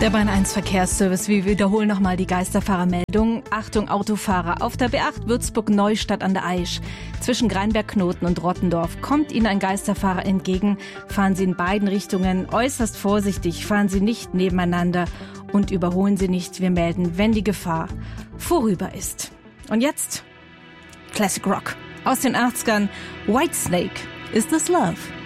Der Bahn 1 Verkehrsservice. Wir wiederholen nochmal die Geisterfahrermeldung. Achtung Autofahrer. Auf der B8 Würzburg-Neustadt an der Aisch. Zwischen Greinberg-Knoten und Rottendorf kommt Ihnen ein Geisterfahrer entgegen. Fahren Sie in beiden Richtungen äußerst vorsichtig. Fahren Sie nicht nebeneinander und überholen Sie nicht. Wir melden, wenn die Gefahr vorüber ist. Und jetzt Classic Rock aus den 80ern. Whitesnake, Is This Love?